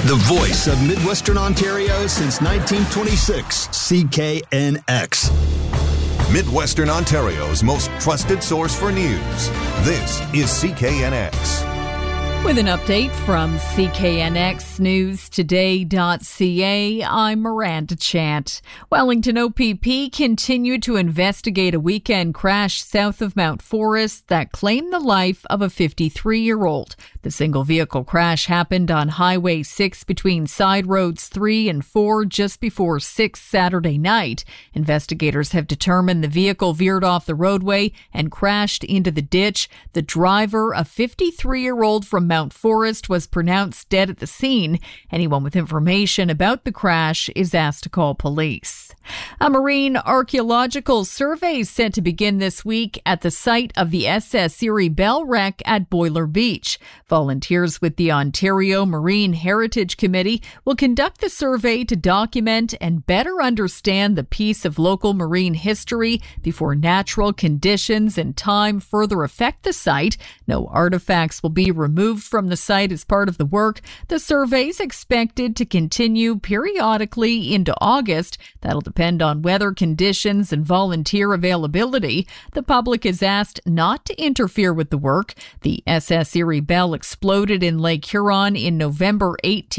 The voice of Midwestern Ontario since 1926, CKNX. Midwestern Ontario's most trusted source for news. This is CKNX. With an update from CKNXNewsToday.ca, I'm Miranda Chant. Wellington OPP continued to investigate a weekend crash south of Mount Forest that claimed the life of a 53-year-old. The single-vehicle crash happened on Highway 6 between side roads 3 and 4 just before 6 Saturday night. Investigators have determined the vehicle veered off the roadway and crashed into the ditch. The driver, a 53-year-old from Mount Forest, was pronounced dead at the scene. Anyone with information about the crash is asked to call police. A marine archaeological survey is set to begin this week at the site of the SS Erie Bell wreck at Boiler Beach. Volunteers with the Ontario Marine Heritage Committee will conduct the survey to document and better understand the piece of local marine history before natural conditions and time further affect the site. No artifacts will be removed from the site as part of the work. The survey is expected to continue periodically into August. That'll depend on weather conditions and volunteer availability. The public is asked not to interfere with the work. The SS Erie Bell exploded in Lake Huron in November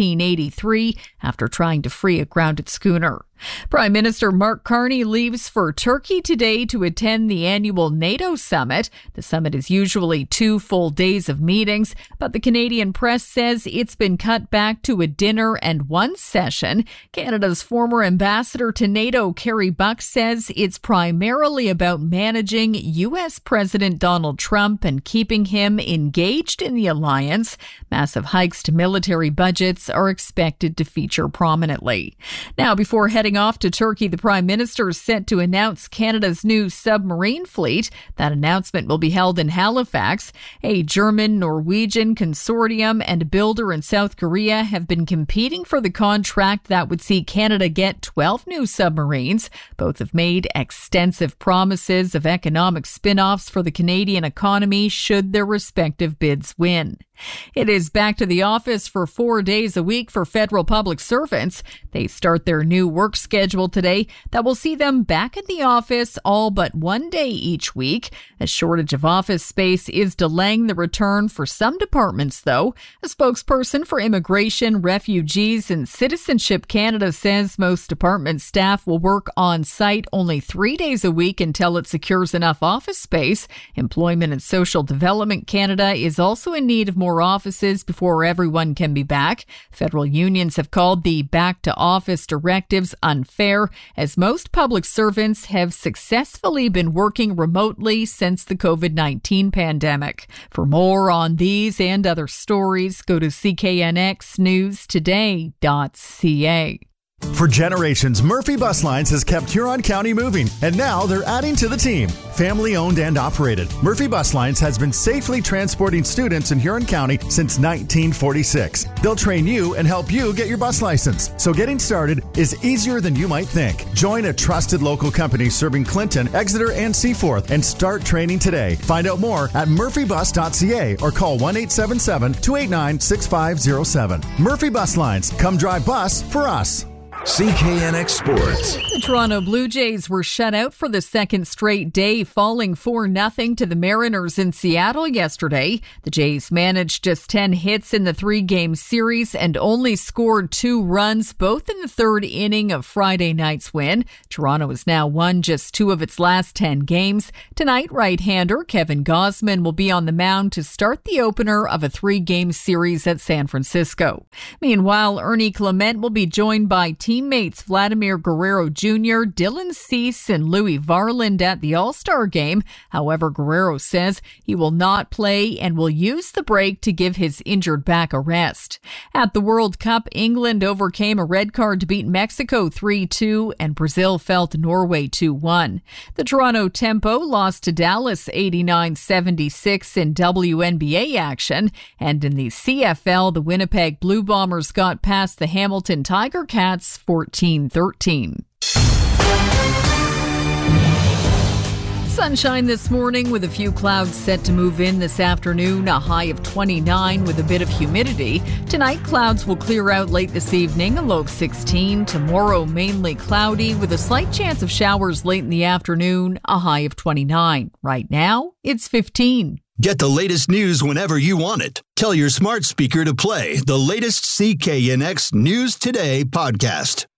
1883 after trying to free a grounded schooner. Prime Minister Mark Carney leaves for Turkey today to attend the annual NATO summit. The summit is usually 2 full days of meetings, but the Canadian press says it's been cut back to a dinner and 1 session. Canada's former ambassador to NATO, Kerry Buck, says it's primarily about managing U.S. President Donald Trump and keeping him engaged in the alliance. Massive hikes to military budgets are expected to feature prominently. Now, before heading off to Turkey, the Prime Minister is set to announce Canada's new submarine fleet. That announcement will be held in Halifax. A German-Norwegian consortium and a builder in South Korea have been competing for the contract that would see Canada get 12 new submarines. Both have made extensive promises of economic spin-offs for the Canadian economy should their respective bids win. It is back to the office for 4 days a week for federal public servants. They start their new work schedule today that will see them back in the office all but 1 day each week. A shortage of office space is delaying the return for some departments, though. A spokesperson for Immigration, Refugees and Citizenship Canada says most department staff will work on site only 3 days a week until it secures enough office space. Employment and Social Development Canada is also in need of more offices before everyone can be back. Federal unions have called the back to office directives unfair, as most public servants have successfully been working remotely since the COVID-19 pandemic. For more on these and other stories, go to CKNXNewsToday.ca. For generations, Murphy Bus Lines has kept Huron County moving, and now they're adding to the team. Family owned and operated, Murphy Bus Lines has been safely transporting students in Huron County since 1946. They'll train you and help you get your bus license, so getting started is easier than you might think. Join a trusted local company serving Clinton, Exeter, and Seaforth and start training today. Find out more at murphybus.ca or call 1-877-289-6507. Murphy Bus Lines. Come drive bus for us. CKNX Sports. The Toronto Blue Jays were shut out for the second straight day, falling 4-0 to the Mariners in Seattle yesterday. The Jays managed just 10 hits in the 3-game series and only scored 2 runs, both in the third inning of Friday night's win. Toronto has now won just 2 of its last 10 games. Tonight, right-hander Kevin Gausman will be on the mound to start the opener of a 3-game series at San Francisco. Meanwhile, Ernie Clement will be joined by teammates Vladimir Guerrero Jr., Dylan Cease, and Louis Varland at the All-Star game. However, Guerrero says he will not play and will use the break to give his injured back a rest. At the World Cup, England overcame a red card to beat Mexico 3-2, and Brazil fell to Norway 2-1. The Toronto Tempo lost to Dallas 89-76 in WNBA action, and in the CFL, the Winnipeg Blue Bombers got past the Hamilton Tiger Cats 14-13. Sunshine this morning with a few clouds set to move in this afternoon, a high of 29 with a bit of humidity. Tonight, clouds will clear out late this evening, a low of 16. Tomorrow, mainly cloudy with a slight chance of showers late in the afternoon, a high of 29. Right now, it's 15. Get the latest news whenever you want it. Tell your smart speaker to play the latest CKNX News Today podcast.